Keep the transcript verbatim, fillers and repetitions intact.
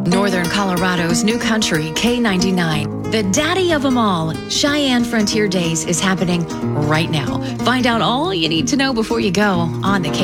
Northern Colorado's new country, K ninety-nine. The daddy of them all, Cheyenne Frontier Days is happening right now. Find out all you need to know before you go on the K